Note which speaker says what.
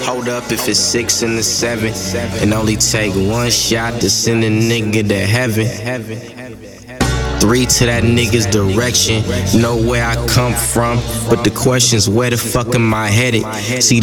Speaker 1: Hold up if it's 6 and the 7, and only take one shot to send a nigga to heaven. 3 to that nigga's direction. Know where I come from, but the question's where the fuck am I headed? See